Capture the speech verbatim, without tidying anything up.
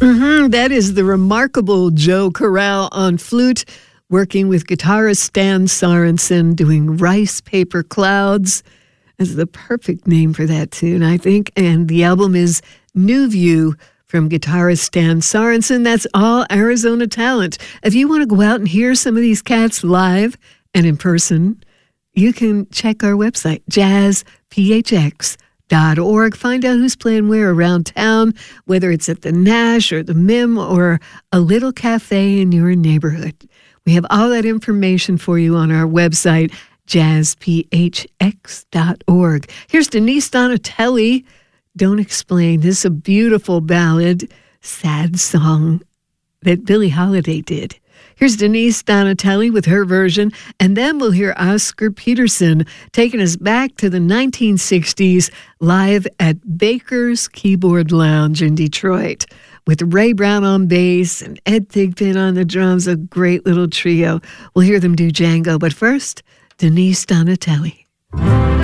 Mm-hmm. That is the remarkable Joe Corral on flute, working with guitarist Stan Sorensen, doing Rice Paper Clouds. That's the perfect name for that tune, I think. And the album is New View from guitarist Stan Sorensen. That's all Arizona talent. If you want to go out and hear some of these cats live and in person, you can check our website, jazz p h x dot org. Find out who's playing where around town, whether it's at the Nash or the Mim or a little cafe in your neighborhood. We have all that information for you on our website, jazz p h x dot org. Here's Denise Donatelli, Don't Explain. This is a beautiful ballad, sad song that Billie Holiday did. Here's Denise Donatelli with her version, and then we'll hear Oscar Peterson taking us back to the nineteen sixties live at Baker's Keyboard Lounge in Detroit with Ray Brown on bass and Ed Thigpen on the drums, a great little trio. We'll hear them do Django, but first, Denise Donatelli.